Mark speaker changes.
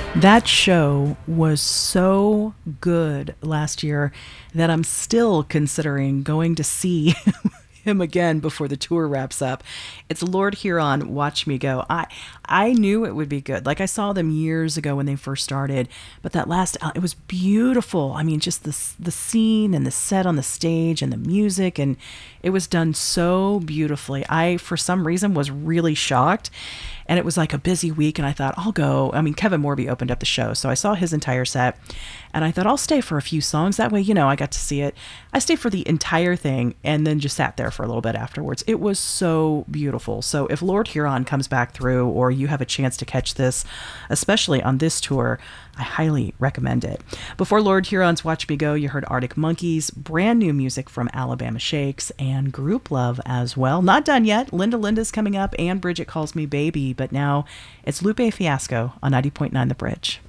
Speaker 1: That show was so good last year that I'm still considering going to see him again before the tour wraps up. It's Lord Huron, Watch Me Go. I knew it would be good. Like I saw them years ago when they first started, but that it was beautiful. I mean, just the scene and the set on the stage and the music, and it was done so beautifully. I for some reason was really shocked, and it was like a busy week, and I thought I'll go. I mean, Kevin Morby opened up the show, so I saw his entire set, and I thought I'll stay for a few songs. That way, I got to see it. I stayed for the entire thing and then just sat there for a little bit afterwards. It was so beautiful. So if Lord Huron comes back through, or you have a chance to catch this, especially on this tour, I highly recommend it. Before Lord Huron's Watch Me Go, you heard Arctic Monkeys, brand new music from Alabama Shakes, and Group Love as well. Not done yet. Linda Linda's coming up, and Bridget Calls Me Baby, but now it's Lupe Fiasco on 90.9 The Bridge.